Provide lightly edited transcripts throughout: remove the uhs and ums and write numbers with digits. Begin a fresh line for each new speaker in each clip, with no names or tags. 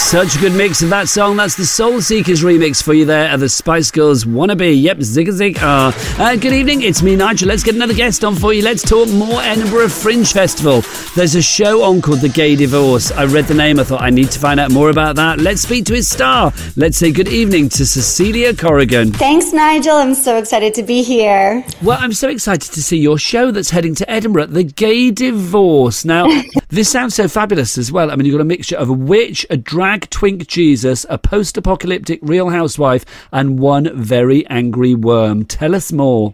Such a good mix of that song. That's the Soul Seekers remix for you there of the Spice Girls Wannabe. Yep, zigga zig. Good evening, it's me, Nigel. Let's get another guest on for you. Let's talk more Edinburgh Fringe Festival. There's a show on called The Gay Divorce. I read the name, I thought I need to find out more about that. Let's speak to his star. Let's say good evening to Cecilia Corrigan.
Thanks, Nigel. I'm so excited to be here.
Well, I'm so excited to see your show that's heading to Edinburgh, The Gay Divorce. Now, this sounds so fabulous as well. I mean, you've got a mixture of a witch, a drag twink Jesus, a post-apocalyptic real housewife, and one very angry worm. Tell us more.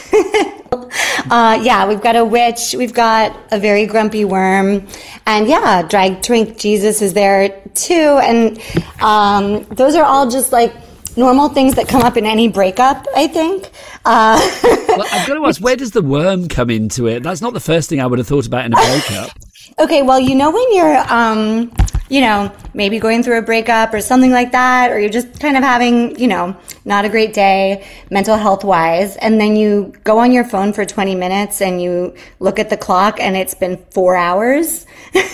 Yeah, we've got a witch, we've got a very grumpy worm, and yeah, drag twink Jesus is there too. And those are all just like normal things that come up in any breakup, I think.
Well, I've got to ask, where does the worm come into it? That's not the first thing I would have thought about in a breakup.
Okay, well, you know when you're, maybe going through a breakup or something like that, or you're just kind of having, not a great day mental health wise, and then you go on your phone for 20 minutes and you look at the clock and it's been 4 hours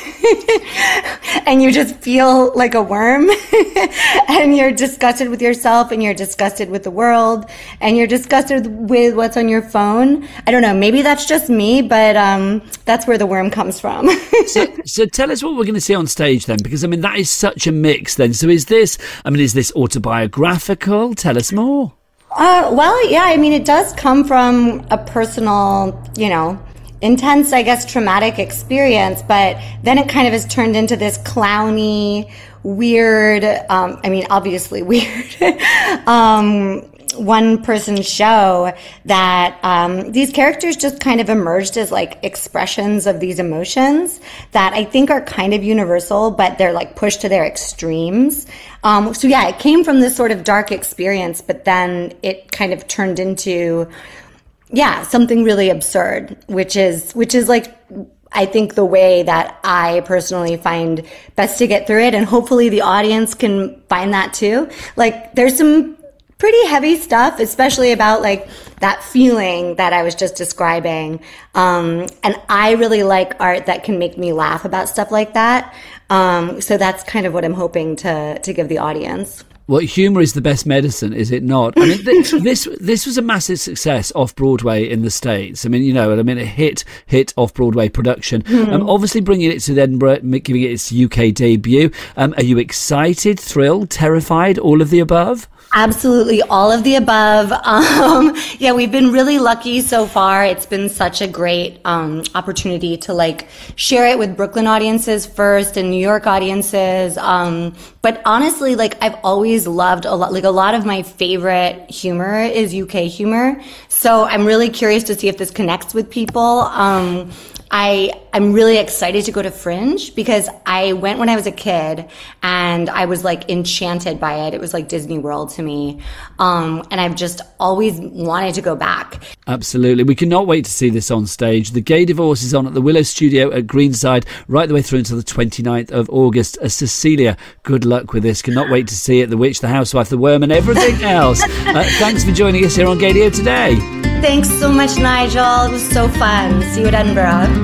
and you just feel like a worm and you're disgusted with yourself and you're disgusted with the world and you're disgusted with what's on your phone. I don't know, maybe that's just me, but that's where the worm comes from.
So tell us what we're going to see on stage then, because I mean that is such a mix then. So is this autobiographical? Tell us more.
Well, yeah, I mean it does come from a personal, intense, I guess, traumatic experience, but then it kind of has turned into this clowny, weird, obviously weird, one-person show that these characters just kind of emerged as like expressions of these emotions that I think are kind of universal, but they're like pushed to their extremes. So yeah, it came from this sort of dark experience, but then it kind of turned into, something really absurd, which is like, I think the way that I personally find best to get through it, and hopefully the audience can find that too. Like there's some pretty heavy stuff, especially about like that feeling that I was just describing. And I really like art that can make me laugh about stuff like that. So that's kind of what I'm hoping to give the audience.
Well, humour is the best medicine, is it not? I mean, this was a massive success off-Broadway in the States. I mean, a hit off-Broadway production. Obviously bringing it to Edinburgh, giving it its UK debut. Are you excited, thrilled, terrified, all of the above?
Absolutely, all of the above. We've been really lucky so far. It's been such a great opportunity to like share it with Brooklyn audiences first and New York audiences. But honestly, like I've always loved a lot of my favorite humor is UK humor. So I'm really curious to see if this connects with people. I'm really excited to go to Fringe because I went when I was a kid and I was like enchanted by it. It was like Disney World to me. And I've just always wanted to go back.
Absolutely. We cannot wait to see this on stage. The Gay Divorce is on at the Willow Studio at Greenside right the way through until the 29th of August. Cecilia, good luck with this. Cannot wait to see it. The Witch, the Housewife, the Worm and everything else. Thanks for joining us here on Gaydio today.
Thanks so much, Nigel. It was so fun. See you at Edinburgh.